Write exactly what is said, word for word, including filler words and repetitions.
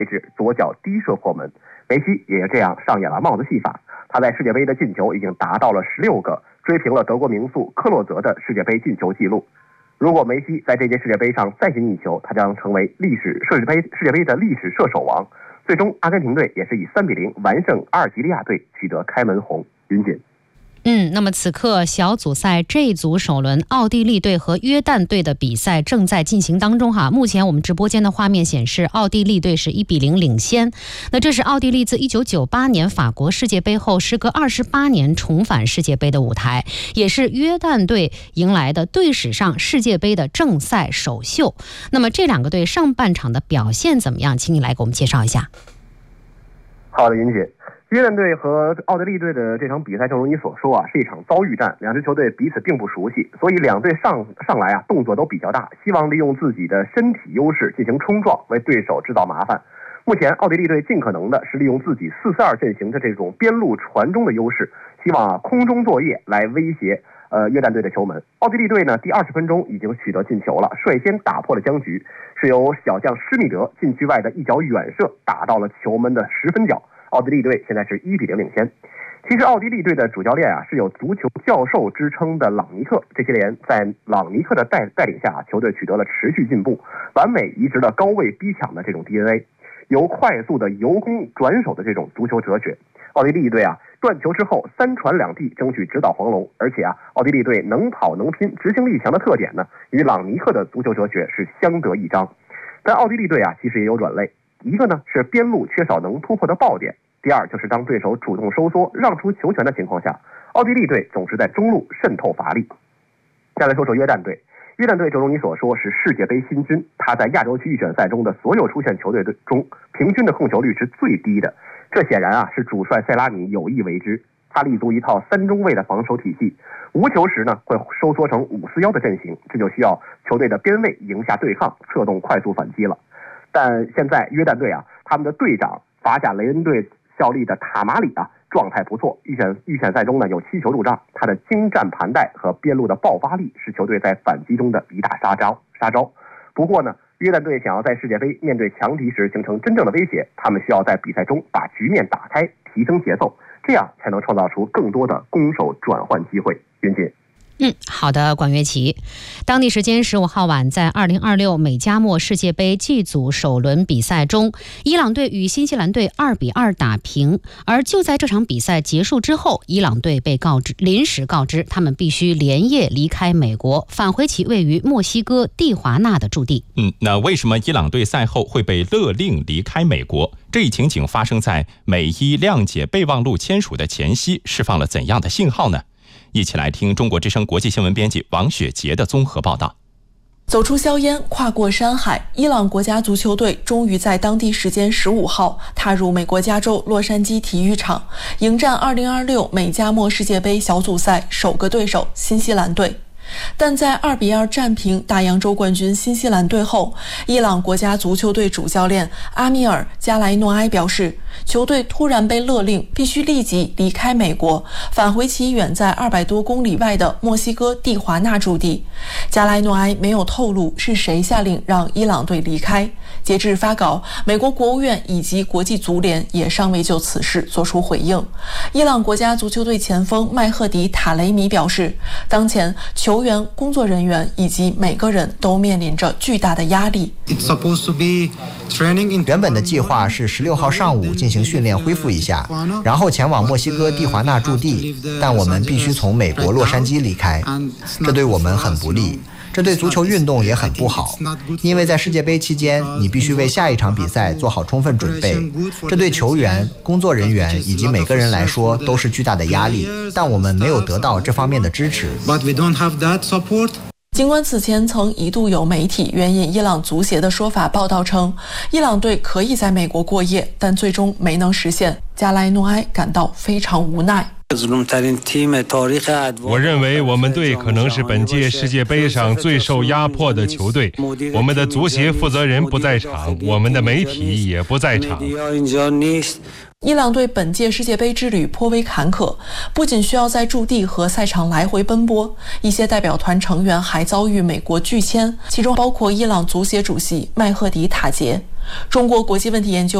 位置左脚低射破门。梅西也这样上演了帽子戏法，他在世界杯的进球已经达到了十六个，追平了德国名宿克洛泽的世界杯进球纪录。如果梅西在这届世界杯上再进一球，他将成为历史世界杯世界杯的历史射手王。最终，阿根廷队也是以三比零完胜阿尔及利亚队，取得开门红。云锦。 嗯，那么此刻小组赛 J 组首轮，奥地利队和约旦队的比赛正在进行当中哈。目前我们直播间的画面显示，奥地利队是一比零领先。那这是奥地利自一九九八年法国世界杯后，时隔二十八年重返世界杯的舞台，也是约旦队迎来的队史上世界杯的正赛首秀。那么这两个队上半场的表现怎么样？请你来给我们介绍一下。 好的，云姐。约旦队和奥地利队的这场比赛，正如你所说啊，是一场遭遇战。两支球队彼此并不熟悉，所以两队上上来啊动作都比较大，希望利用自己的身体优势进行冲撞，为对手制造麻烦。目前奥地利队尽可能的是利用自己四四二阵型的这种边路传中的优势，希望啊空中作业来威胁呃约旦队的球门。奥地利队呢，第二十分钟已经取得进球了，率先打破了僵局，是由小将施密德禁区外的一脚远射打到了球门的十分角。奥地利队现在是一比零领先。其实奥地利队的主教练啊是有足球教授之称的朗尼克，这些年在朗尼克的带带领下，球队取得了持续进步，完美移植了高位逼抢的这种 D N A， 由快速的由攻转守的这种足球哲学。奥地利队啊断球之后三传两递，争取直捣黄龙，而且啊奥地利队能跑能拼，执行力强的特点呢，与朗尼克的足球哲学是相得益彰。但奥地利队啊其实也有软肋。一个呢是边路缺少能突破的爆点，第二就是当对手主动收缩让出球权的情况下，奥地利队总是在中路渗透乏力。再来说说约旦队，约旦队正如你所说是世界杯新军，他在亚洲区预选赛中的所有出现球队中平均的控球率是最低的，这显然啊是主帅塞拉米有意为之。他立足一套三中卫的防守体系，无球时呢会收缩成五四一的阵型，这就需要球队的边卫赢下对抗，策动快速反击了。但现在约旦队啊，他们的队长法甲雷恩队效力的塔马里啊，状态不错，预选预选赛中呢有七球入账，他的精湛盘带和边路的爆发力是球队在反击中的一大杀招杀招。不过呢，约旦队想要在世界杯面对强敌时形成真正的威胁，他们需要在比赛中把局面打开，提升节奏，这样才能创造出更多的攻守转换机会。云锦。 嗯，好的，管乐琪。当地时间十五号晚，在二零二六美加墨世界杯 G 组首轮比赛中，伊朗队与新西兰队二比二打平。而就在这场比赛结束之后，伊朗队被告知临时告知，他们必须连夜离开美国，返回其位于墨西哥蒂华纳的驻地。 嗯，那为什么伊朗队赛后会被勒令离开美国？这一情景发生在美伊谅解备忘录签署的前夕，释放了怎样的信号呢？一起来听中国之声国际新闻编辑王雪杰的综合报道。 走出硝烟，跨过山海，伊朗国家足球队终于在当地时间十五号踏入美国加州洛杉矶体育场，迎战二零二六美加墨世界杯小组赛首个对手新西兰队。但在二比二战平大洋洲冠军新西兰队后，伊朗国家足球队主教练阿米尔·加莱诺埃表示，球队突然被勒令必须立即离开美国，返回其远在二百多公里外的墨西哥蒂华纳驻地。加莱诺埃没有透露是谁下令让伊朗队离开。截至发稿，美国国务院以及国际足联也尚未就此事作出回应。伊朗国家足球队前锋麦赫迪·塔雷米表示，当前球员、工作人员以及每个人都面临着巨大的压力。 原本的计划是十六号上午进行训练恢复一下，然后前往墨西哥蒂华纳驻地，但我们必须从美国洛杉矶离开，这对我们很不利，这对足球运动也很不好，因为在世界杯期间，你必须为下一场比赛做好充分准备，这对球员、工作人员以及每个人来说都是巨大的压力，但我们没有得到这方面的支持。 尽管此前曾一度有媒体援引伊朗足协的说法报道称，伊朗队可以在美国过夜，但最终没能实现。加莱诺埃感到非常无奈。 我认为我们队可能是本届世界杯上最受压迫的球队。我们的足协负责人不在场，我们的媒体也不在场。 伊朗队本届世界杯之旅颇为坎坷，不仅需要在驻地和赛场来回奔波，一些代表团成员还遭遇美国拒签，其中包括伊朗足协主席麦赫迪塔杰。中国国际问题研究